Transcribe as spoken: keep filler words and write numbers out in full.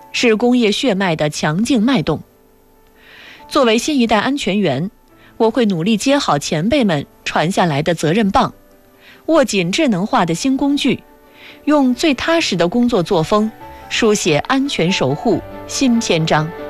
是工业血脉的强劲脉动。作为新一代安全员，我会努力接好前辈们传下来的责任棒，握紧智能化的新工具，用最踏实的工作作风，书写安全守护新篇章。